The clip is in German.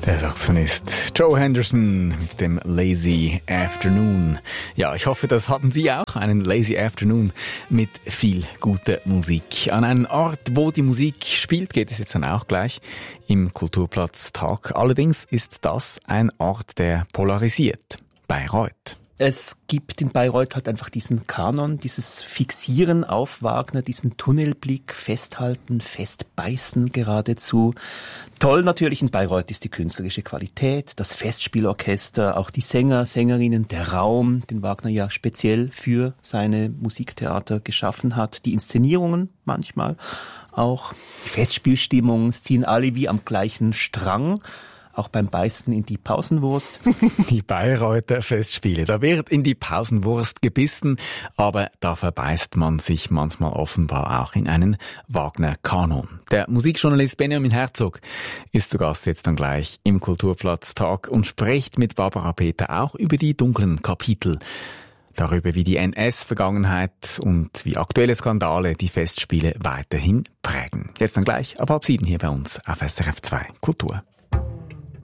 Der Saxophonist Joe Henderson mit dem Lazy Afternoon. Ja, ich hoffe, das hatten Sie auch, einen Lazy Afternoon mit viel guter Musik. An einen Ort, wo die Musik spielt, geht es jetzt dann auch gleich im Kulturplatztag. Allerdings ist das ein Ort, der polarisiert. Bayreuth. Es gibt in Bayreuth halt einfach diesen Kanon, dieses Fixieren auf Wagner, diesen Tunnelblick, Festhalten, Festbeißen geradezu. Toll natürlich in Bayreuth ist die künstlerische Qualität, das Festspielorchester, auch die Sänger, Sängerinnen, der Raum, den Wagner ja speziell für seine Musiktheater geschaffen hat, die Inszenierungen manchmal auch, die Festspielstimmung, es ziehen alle wie am gleichen Strang. Auch beim Beißen in die Pausenwurst. Die Bayreuther Festspiele. Da wird in die Pausenwurst gebissen, aber da verbeißt man sich manchmal offenbar auch in einen Wagner-Kanon. Der Musikjournalist Benjamin Herzog ist zu Gast jetzt dann gleich im Kulturplatztag und spricht mit Barbara Peter auch über die dunklen Kapitel. Darüber, wie die NS-Vergangenheit und wie aktuelle Skandale die Festspiele weiterhin prägen. Jetzt dann gleich ab 7 hier bei uns auf SRF 2 Kultur.